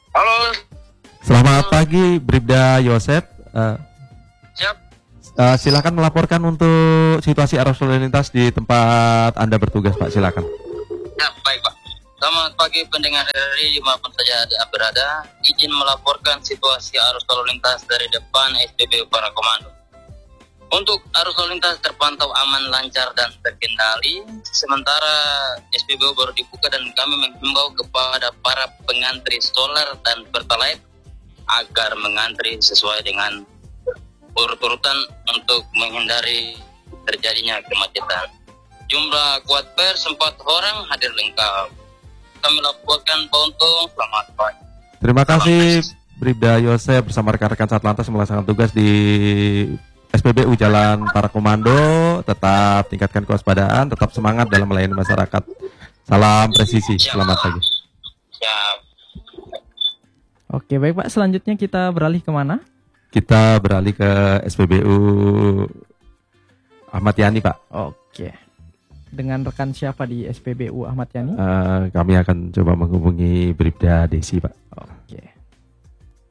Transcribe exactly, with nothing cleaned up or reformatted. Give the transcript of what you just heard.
Halo. Selamat pagi, Bribda Yosep. Uh, Siap. Uh, silakan melaporkan untuk situasi arus lalu lintas di tempat Anda bertugas, Pak. Silakan. Ya, baik, Pak. Selamat pagi pendengar R R I dimanapun saja berada. Izin melaporkan situasi arus lalu lintas dari depan S P B U Para Komando. Untuk arus lalu lintas terpantau aman, lancar, dan terkendali. Sementara S P B U baru dibuka dan kami menghimbau kepada para pengantri solar dan pertalite agar mengantri sesuai dengan urut-urutan untuk menghindari terjadinya kemacetan. Jumlah kuat pers empat orang hadir lengkap. Kami laporkan Pak Untung, selamat pagi. Terima kasih Bribda Yosep bersama rekan-rekan Satlantas melaksanakan tugas di S P B U Jalan Para Komando. Tetap tingkatkan kewaspadaan, tetap semangat dalam melayani masyarakat. Salam presisi, selamat pagi. Siap. Oke, baik Pak, selanjutnya kita beralih kemana? Kita beralih ke S P B U Ahmad Yani, Pak. Oke. Dengan rekan siapa di S P B U Ahmad Yani? Uh, kami akan coba menghubungi Bribda Desi, Pak. Oh.